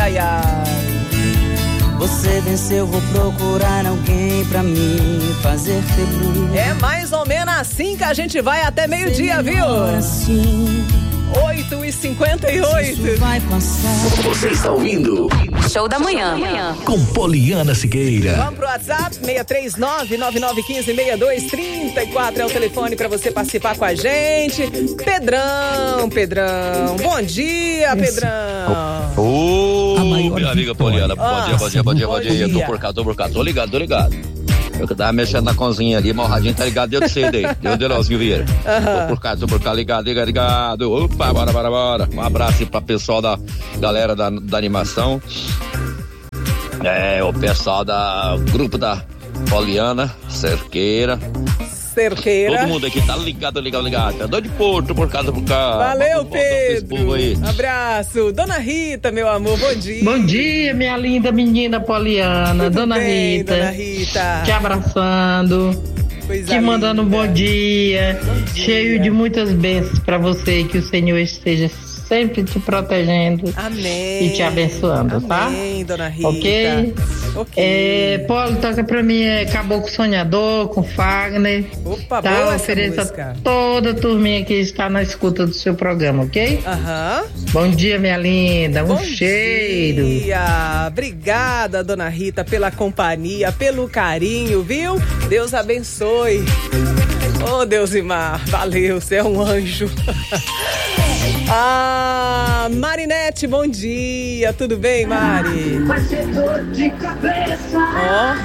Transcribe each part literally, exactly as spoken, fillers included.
ai, ai. Você venceu, vou procurar alguém pra me fazer feliz. É mais ou menos assim que a gente vai até meio-dia, viu? Assim, oito e cinquenta e oito. vai passar. Você está ouvindo Show da Manhã. com Poliana Siqueira. Vamos pro WhatsApp, seis três nove, nove nove um cinco, seis dois três quatro é o telefone pra você participar com a gente. Pedrão, Pedrão, bom dia, Pedrão. Ô, oh, minha amiga Poliana, bom Ah, dia, bom dia, bom dia, bom bom dia. dia. Tô por cá, tô por cá, tô ligado, tô ligado. Eu que tava mexendo na cozinha ali, mas o radinho tá ligado desde cedo aí. Deu de Nelsinho Vieira. Tô por cá, tô por cá, ligado, ligado, ligado. Opa, bora, bora, bora. Um abraço aí pra pessoal da galera da, da animação. É, o pessoal da grupo da Poliana, Cerqueira. Cerqueira. Todo mundo aqui tá ligado, ligado, ligado. Tá doido de Porto, por casa, por cá. Valeu, Bota- bota esse Pedro. povo aí. Abraço. Dona Rita, meu amor, bom dia. Bom dia, minha linda menina Poliana, Tudo Dona bem, Rita. Dona Rita. Te abraçando, Coisa te mandando um linda. bom dia, Bom dia. cheio de muitas bênçãos pra você, que o Senhor esteja sempre te protegendo Amém. e te abençoando, tá? Amém, Dona Rita. Ok? Ok. É, Polo, toca pra mim é Caboclo Sonhador com Fagner. Opa, Tá? boa essa Ofereça música. toda a turminha que está na escuta do seu programa, ok? Aham. Bom dia, minha linda. Um Bom cheiro. dia. Obrigada, Dona Rita, pela companhia, pelo carinho, viu? Deus abençoe. Ô, Deusimar, valeu, você é um anjo. Ah, Marinete, bom dia. Tudo bem, Mari? Vai ser dor de cabeça. Ó.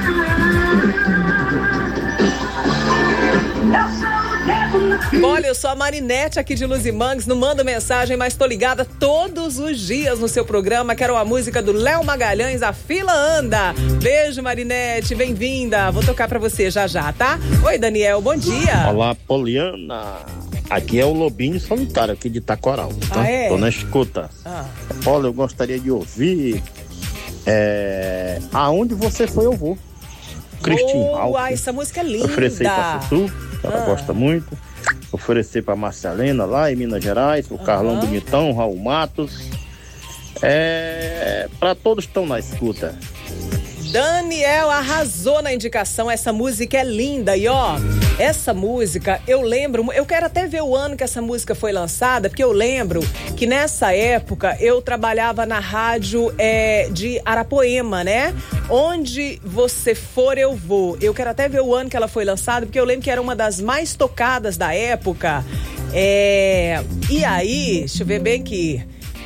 Eu sou o dedo na Olha, eu sou a Marinete aqui de Luzimangues, não mando mensagem, mas tô ligada todos os dias no seu programa. Quero a música do Léo Magalhães, A Fila Anda. Beijo, Marinete, bem-vinda. Vou tocar pra você já já, tá? Oi, Daniel, bom dia. Olá, Poliana. Aqui é o Lobinho Solitário, aqui de Itacoral. Tá? Ah, é? Tô na escuta. Ah. Olha, eu gostaria de ouvir é, Aonde Você Foi Eu Vou. Cristina Boa, Alves. essa música é linda. Oferecer pra Sussu, que ela Ah. gosta muito. Oferecer pra Marcelena lá em Minas Gerais, o Carlão Aham. Bonitão, Raul Matos. É, pra todos que estão na escuta. Daniel arrasou na indicação, essa música é linda. E ó, essa música, eu lembro, eu quero até ver o ano que essa música foi lançada, porque eu lembro que nessa época eu trabalhava na rádio é, de Arapoema, né? Onde você for, eu vou. Eu quero até ver o ano que ela foi lançada, porque eu lembro que era uma das mais tocadas da época. É... E aí, deixa eu ver bem aqui.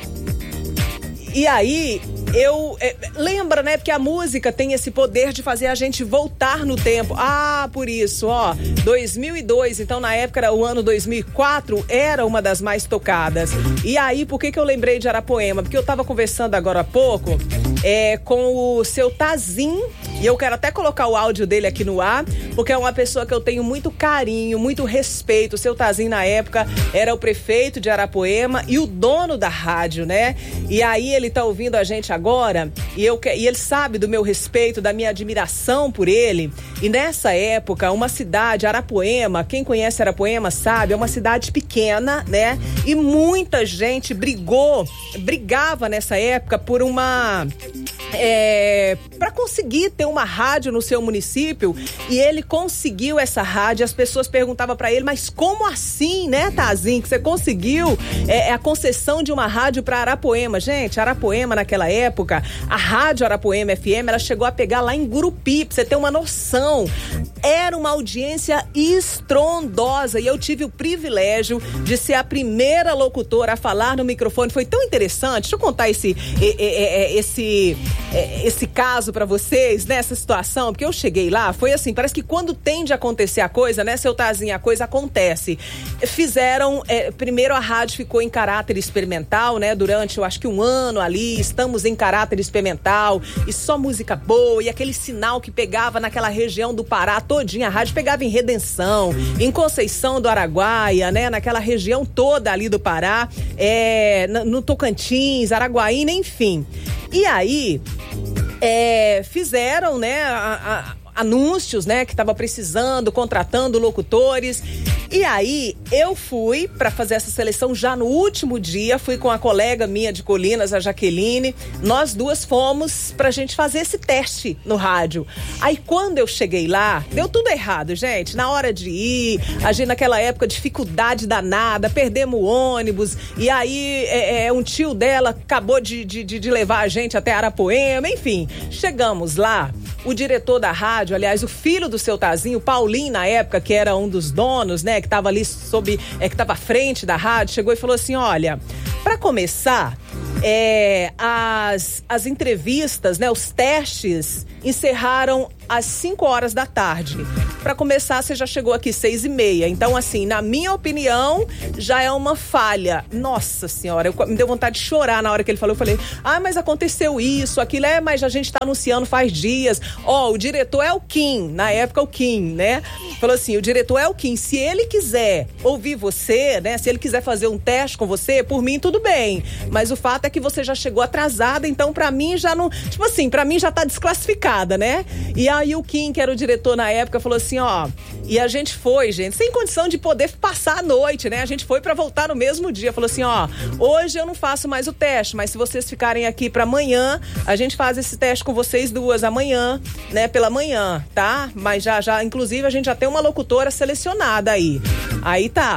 E aí, eu... É, lembra, né? Porque a música tem esse poder de fazer a gente voltar no tempo. Ah, por isso, ó. dois mil e dois, então na época, era o ano dois mil e quatro, era uma das mais tocadas. E aí, por que que eu lembrei de Arapoema? Porque eu tava conversando agora há pouco é, com o seu Tazim, e eu quero até colocar o áudio dele aqui no ar, porque é uma pessoa que eu tenho muito carinho, muito respeito. O seu Tazim, na época, era o prefeito de Arapoema e o dono da rádio, né? E aí, ele tá ouvindo a gente agora, e, eu, e ele sabe do meu respeito, da minha admiração por ele. E nessa época, uma cidade, Arapoema, quem conhece Arapoema sabe, é uma cidade pequena, né? E muita gente brigou, brigava nessa época por uma... É, para conseguir ter uma rádio no seu município, e ele conseguiu essa rádio. As pessoas perguntavam para ele, mas como assim, né, Tazinho, que você conseguiu é, a concessão de uma rádio para Arapoema? Gente, Arapoema naquela época, a rádio Arapoema F M, ela chegou a pegar lá em Gurupi, pra você ter uma noção. Era uma audiência estrondosa, e eu tive o privilégio de ser a primeira locutora a falar no microfone. Foi tão interessante. Deixa eu contar esse esse esse caso pra vocês, nessa situação, porque eu cheguei lá, foi assim, parece que quando tem de acontecer a coisa, né, seu Tazinho, a coisa acontece. Fizeram, é, primeiro a rádio ficou em caráter experimental, né, durante, eu acho que um ano ali, estamos em caráter experimental, e só música boa, e aquele sinal que pegava naquela região do Pará todinha, a rádio pegava em Redenção, em Conceição do Araguaia, né, naquela região toda ali do Pará, é, no Tocantins, Araguaína, enfim. E aí, é, fizeram, né, a, a, anúncios, né, que estava precisando, contratando locutores. E aí, eu fui pra fazer essa seleção já no último dia, fui com a colega minha de Colinas, a Jaqueline, nós duas fomos pra gente fazer esse teste no rádio. Aí, quando eu cheguei lá, deu tudo errado, gente, na hora de ir, a gente naquela época, dificuldade danada, perdemos o ônibus, e aí, é, é, um tio dela acabou de, de, de levar a gente até Arapoema, enfim, chegamos lá. O diretor da rádio, aliás, o filho do seu Tazinho, Paulinho, na época, que era um dos donos, né, que tava ali sob, é, que tava à frente da rádio, chegou e falou assim, olha, pra começar, é, as, as entrevistas, né, os testes encerraram às cinco horas da tarde. Pra começar, você já chegou aqui seis e meia. Então, assim, na minha opinião, já é uma falha. Nossa senhora, eu, me deu vontade de chorar na hora que ele falou. Eu falei, ah, mas aconteceu isso, aquilo é, mas a gente tá anunciando faz dias. Ó, oh, o diretor é o Kim, na época o Kim, né? Falou assim, o diretor é o Kim. Se ele quiser ouvir você, né? Se ele quiser fazer um teste com você, por mim tudo bem. Mas o fato é que você já chegou atrasada, então pra mim já não... Tipo assim, pra mim já tá desclassificada, né? E aí o Kim, que era o diretor na época, falou assim, ó, e a gente foi, gente, sem condição de poder passar a noite, né? A gente foi pra voltar no mesmo dia. Falou assim, ó, hoje eu não faço mais o teste, mas se vocês ficarem aqui pra amanhã, a gente faz esse teste com vocês duas amanhã, né? Pela manhã, tá? Mas já, já, inclusive, a gente já tem uma locutora selecionada aí. Aí tá.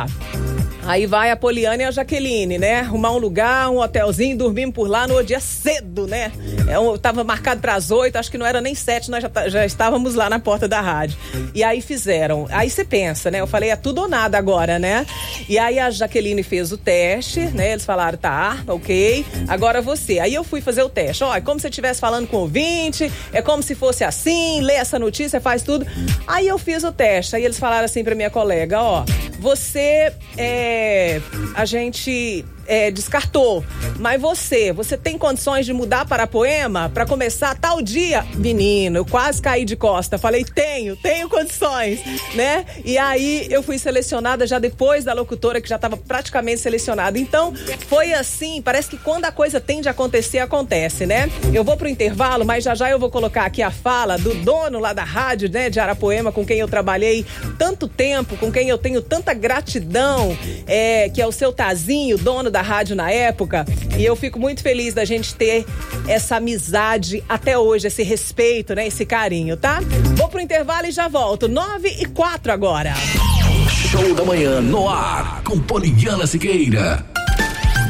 Aí vai a Poliana e a Jaqueline, né? Arrumar um lugar, um hotelzinho, dormimos por lá no dia cedo, né? Eu tava marcado para as oito, acho que não era nem sete, nós já, já estávamos lá na porta da rádio. E aí fizeram. Aí você pensa, né? Eu falei, é tudo ou nada agora, né? E aí a Jaqueline fez o teste, né? Eles falaram, tá, ok, agora você. Aí eu fui fazer o teste. Ó, é como se você estivesse falando com o ouvinte, é como se fosse assim, lê essa notícia, faz tudo. Aí eu fiz o teste. Aí eles falaram assim pra minha colega, ó, você é... a gente é, descartou, mas você, você tem condições de mudar para Arapoema para começar tal dia? Menino, eu quase caí de costa, falei, tenho, tenho condições, né? E aí eu fui selecionada já depois da locutora que já estava praticamente selecionada, então foi assim, parece que quando a coisa tende a acontecer, acontece, né? Eu vou pro intervalo, mas já já eu vou colocar aqui a fala do dono lá da rádio, né, de Arapoema, com quem eu trabalhei tanto tempo, com quem eu tenho tanta gratidão, é, que é o seu Tazinho, dono da rádio na época, e eu fico muito feliz da gente ter essa amizade até hoje, esse respeito, né, esse carinho, tá? Vou pro intervalo e já volto, nove e quatro agora. Show da manhã no ar, com Poliana Siqueira.